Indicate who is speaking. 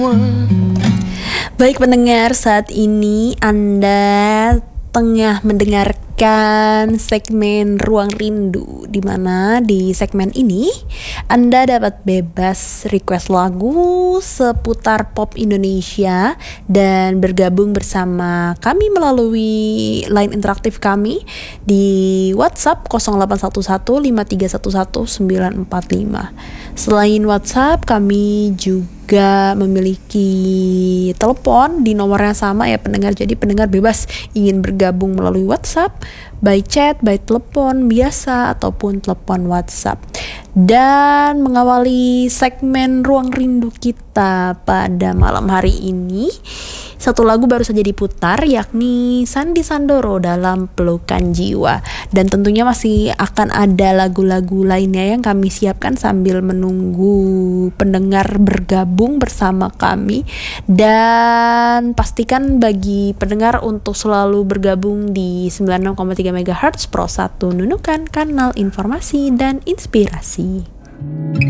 Speaker 1: Baik pendengar, saat ini Anda tengah mendengarkan segmen Ruang Rindu, di mana di segmen ini Anda dapat bebas request lagu seputar pop Indonesia dan bergabung bersama kami melalui line interaktif kami di WhatsApp 081153111945. Selain WhatsApp, kami juga memiliki telepon di nomor yang sama ya pendengar. Jadi pendengar bebas ingin bergabung melalui WhatsApp, by chat, by telepon biasa ataupun telepon WhatsApp. Dan mengawali segmen Ruang Rindu kita pada malam hari ini, satu lagu baru saja diputar, yakni Sandy Sandoro dalam Pelukan Jiwa. Dan tentunya masih akan ada lagu-lagu lainnya yang kami siapkan sambil menunggu pendengar bergabung bersama kami. Dan pastikan bagi pendengar untuk selalu bergabung di 96,3 MHz Pro 1 Nunukan, kanal informasi dan inspirasi.